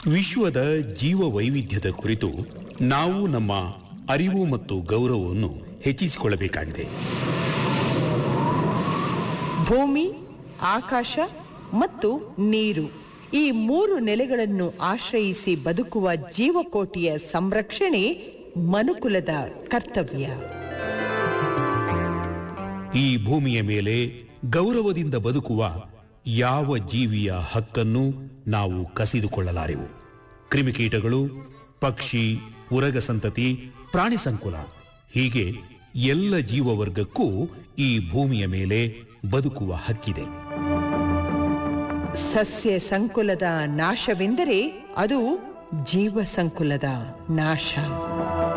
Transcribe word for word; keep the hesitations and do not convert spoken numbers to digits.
ವಿಶ್ವದ ಜೀವ ವೈವಿಧ್ಯದ ಕುರಿತು ನಾವು ನಮ್ಮ ಅರಿವು ಮತ್ತು ಗೌರವವನ್ನು ಹೆಚ್ಚಿಸಿಕೊಳ್ಳಬೇಕಾಗಿದೆ. ಭೂಮಿ, ಆಕಾಶ ಮತ್ತು ನೀರು ಈ ಮೂರು ನೆಲೆಗಳನ್ನು ಆಶ್ರಯಿಸಿ ಬದುಕುವ ಜೀವಕೋಟಿಯ ಸಂರಕ್ಷಣೆ ಮನುಕುಲದ ಕರ್ತವ್ಯ. ಈ ಭೂಮಿಯ ಮೇಲೆ ಗೌರವದಿಂದ ಬದುಕುವ ಯಾವ ಜೀವಿಯ ಹಕ್ಕನ್ನು ನಾವು ಕಸಿದುಕೊಳ್ಳಲಾರೆವು. ಕ್ರಿಮಿಕೀಟಗಳು, ಪಕ್ಷಿ, ಉರಗ ಸಂತತಿ, ಪ್ರಾಣಿ ಸಂಕುಲ ಹೀಗೆ ಎಲ್ಲ ಜೀವವರ್ಗಕ್ಕೂ ಈ ಭೂಮಿಯ ಮೇಲೆ ಬದುಕುವ ಹಕ್ಕಿದೆ. ಸಸ್ಯ ಸಂಕುಲದ ನಾಶವೆಂದರೆ ಅದು ಜೀವ ಸಂಕುಲದ ನಾಶ.